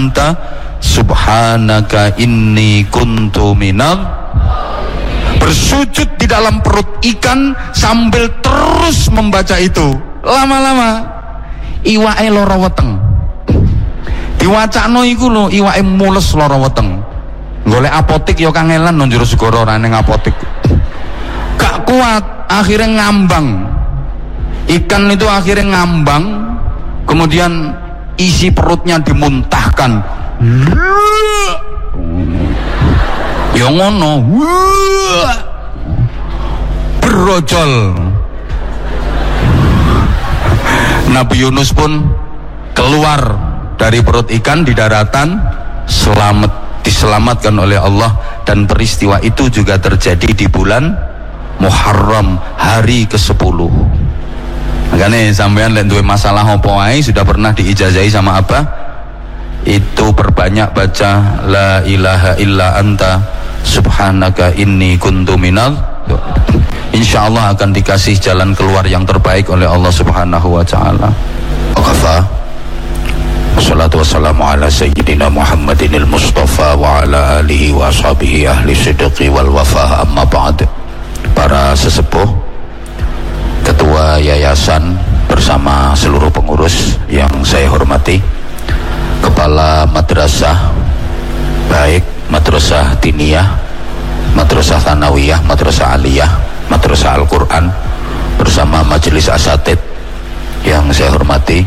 anta subhanaka inni kuntu minal, bersujud di dalam perut ikan sambil terus membaca itu. Lama-lama iwake lara weteng, diwacakno iku lho, iwake mules lara weteng. Golek apotik ya kangelan nang jero segara ora ning apotik. Gak kuat, akhirnya ngambang. Ikan itu akhirnya ngambang, kemudian isi perutnya dimuntahkan. Ya ngono, berojol. Nabi Yunus pun keluar dari perut ikan di daratan, diselamatkan oleh Allah. Dan peristiwa itu juga terjadi di bulan Muharram, hari ke-10. Makanya sampean lek duwe masalah opo ae sudah pernah diijazahi sama apa? Itu perbanyak baca la ilaha illa anta subhanaka inni kuntu minal, insyaallah akan dikasih jalan keluar yang terbaik oleh Allah Subhanahu wa taala. Waqafa. Wassalatu wassalamu ala sayyidina Muhammadinil Mustafa wa ala alihi wa ashabihi ahli sidqi wal wafa. Amma ba'd. Para sesepuh, ketua yayasan bersama seluruh pengurus yang saya hormati, kepala madrasah, baik madrasah diniyah, madrasah thanawiyah, madrasah aliyah, madrasah Al-Quran, bersama majelis asatid yang saya hormati,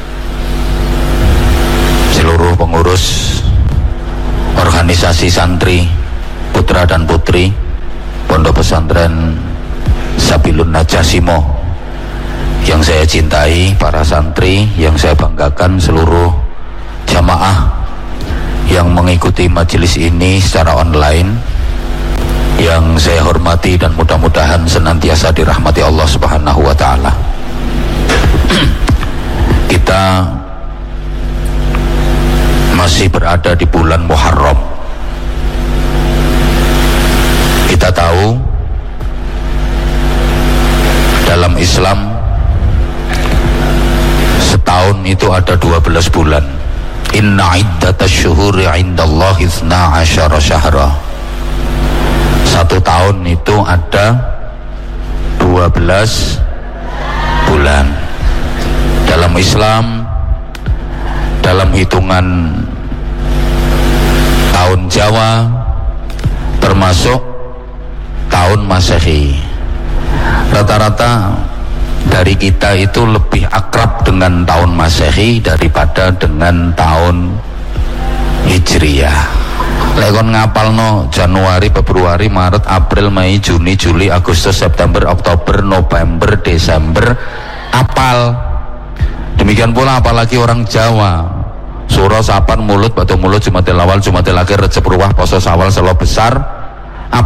seluruh pengurus organisasi santri putra dan putri Pondok Pesantren Sabilun Najasimo yang saya cintai, para santri yang saya banggakan, seluruh jamaah yang mengikuti majelis ini secara online yang saya hormati dan mudah-mudahan senantiasa dirahmati Allah Subhanahu wa taala. Kita masih berada di bulan Muharram. Kita tahu dalam Islam setahun itu ada 12 bulan. Inna iddatash syuhuri 'indallahi 12 syahra. Satu tahun itu ada 12 bulan. Dalam Islam, dalam hitungan tahun Jawa termasuk tahun Masehi. Rata-rata dari kita itu lebih akrab dengan tahun Masehi daripada dengan tahun Hijriyah. Lekon ngapalno Januari, Februari, Maret, April, Mei, Juni, Juli, Agustus, September, Oktober, November, Desember, apal. Demikian pula apalagi orang Jawa, Suro, Sapan, Mulut, Batu Mulut, Jumatil Awal, Jumatil Akhir, Recep, Ruwah, Poso, Sawal, Selo Besar,